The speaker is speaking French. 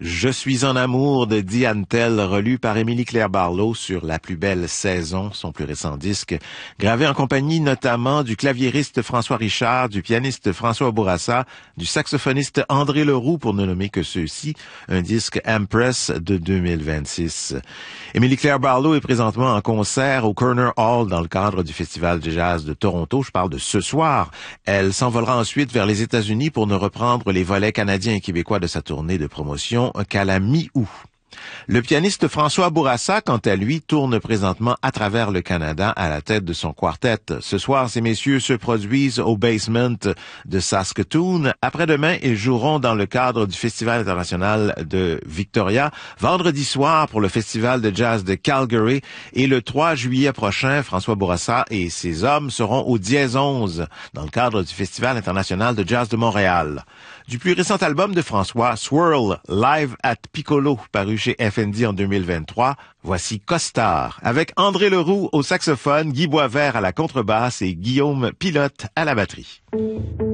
Je suis en amour de Diane Tell, relu par Émilie-Claire Barlow sur La plus belle saison, son plus récent disque, gravé en compagnie notamment du claviériste François Richard, du pianiste François Bourassa, du saxophoniste André Leroux, pour ne nommer que ceux-ci, un disque Empress de 2026. Émilie-Claire Barlow est présentement en concert au Corner Hall dans le cadre du Festival de jazz de Toronto. Je parle de ce soir. Elle s'envolera ensuite vers les États-Unis pour ne reprendre les volets canadiens et québécois de sa tournée de promotion qu'à la mi-août. Le pianiste François Bourassa, quant à lui, tourne présentement à travers le Canada à la tête de son quartet. Ce soir, ces messieurs se produisent au Basement de Saskatoon. Après-demain, ils joueront dans le cadre du Festival international de Victoria. Vendredi soir, pour le Festival de jazz de Calgary. Et le 3 juillet prochain, François Bourassa et ses hommes seront au Dièse 11 dans le cadre du Festival international de jazz de Montréal. Du plus récent album de François, Swirl, Live at Piccolo, paru chez FND en 2023, voici Costard, avec André Leroux au saxophone, Guy Boisvert à la contrebasse et Guillaume Pilote à la batterie.